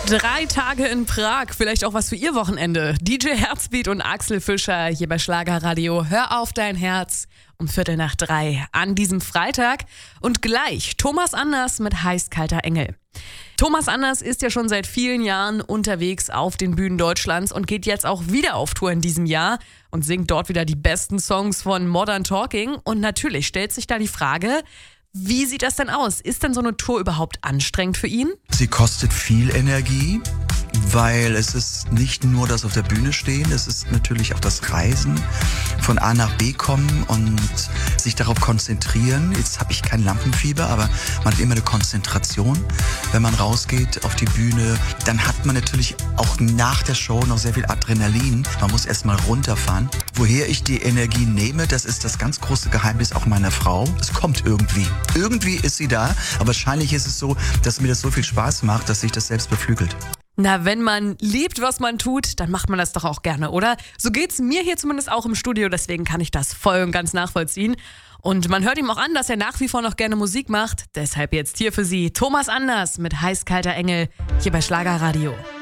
3 Tage in Prag, vielleicht auch was für Ihr Wochenende. DJ Herzbeat und Axel Fischer hier bei Schlagerradio. Hör auf dein Herz um 2:45 an diesem Freitag. Und gleich Thomas Anders mit Heiß-kalter Engel. Thomas Anders ist ja schon seit vielen Jahren unterwegs auf den Bühnen Deutschlands und geht jetzt auch wieder auf Tour in diesem Jahr und singt dort wieder die besten Songs von Modern Talking. Und natürlich stellt sich da die Frage, wie sieht das denn aus? Ist denn so eine Tour überhaupt anstrengend für ihn? Sie kostet viel Energie, weil es ist nicht nur das auf der Bühne stehen, es ist natürlich auch das Reisen, von A nach B kommen und sich darauf konzentrieren. Jetzt habe ich kein Lampenfieber, aber man hat immer eine Konzentration. Wenn man rausgeht auf die Bühne, dann hat man natürlich auch nach der Show noch sehr viel Adrenalin. Man muss erstmal runterfahren. Woher ich die Energie nehme, das ist das ganz große Geheimnis auch meiner Frau. Es kommt irgendwie. Irgendwie ist sie da, aber wahrscheinlich ist es so, dass mir das so viel Spaß macht, dass sich das selbst beflügelt. Na, wenn man liebt, was man tut, dann macht man das doch auch gerne, oder? So geht's mir hier zumindest auch im Studio, deswegen kann ich das voll und ganz nachvollziehen. Und man hört ihm auch an, dass er nach wie vor noch gerne Musik macht. Deshalb jetzt hier für Sie Thomas Anders mit Heiß-kalter Engel hier bei Schlagerradio.